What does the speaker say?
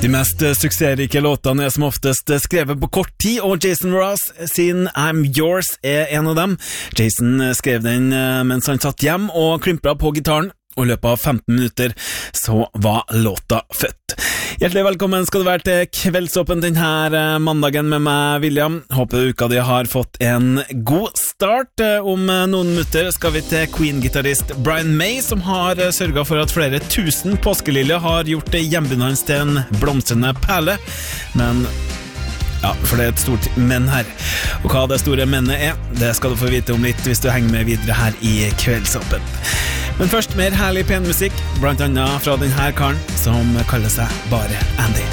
De mest suksessrike låtene som oftest skrevet på kort tid, og Jason Ross sin I'm Yours en av dem. Jason skrev den mens han satt hjem og klimpret på gitaren, og i løpet av 15 minutter så var låta født. Hjertelig velkommen skal du være til Kveldsåpen denne mandagen med meg, William. Håper uka di har fått en god start. Om noen minutter skal vi til Queen-gitarist Brian May, som har sørget for at flere tusen påskeliljer har gjort hjembyen hans til en blomstrende perle. Men ja, for det er et stort men her. Og hva det store mennet er, det skal du få vite om litt hvis du henger med videre her i Kveldsåpen. Men først mer herlig penmusikk, blant annet fra denne karen som kaller seg bare Andy.